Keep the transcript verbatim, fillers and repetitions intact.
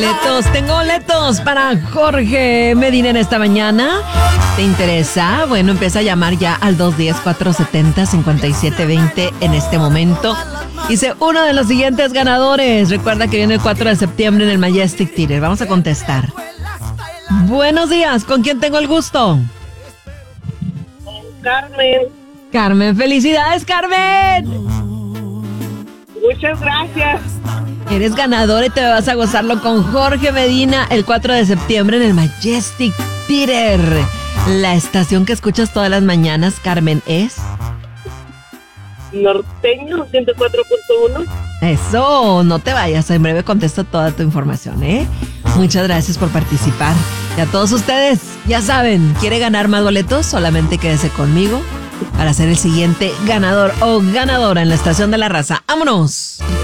boletos, tengo boletos para Jorge Medina en esta mañana. ¿Te interesa? Bueno, empieza a llamar ya al dos uno cero, cuatro siete cero, cinco siete dos cero en este momento. Y sé uno de los siguientes ganadores. Recuerda que viene el cuatro de septiembre en el Majestic Theater. Vamos a contestar. Buenos días, ¿con quién tengo el gusto? Carmen. Carmen, felicidades, Carmen. Muchas gracias. Eres ganador y te vas a gozarlo con Jorge Medina el cuatro de septiembre en el Majestic Theater. La estación que escuchas todas las mañanas, Carmen, es... Norteño ciento cuatro punto uno. Eso, no te vayas, en breve contesto toda tu información, ¿eh? Muchas gracias por participar. Y a todos ustedes, ya saben, ¿quiere ganar más boletos? Solamente quédese conmigo para ser el siguiente ganador o ganadora en la Estación de la Raza. ¡Vámonos!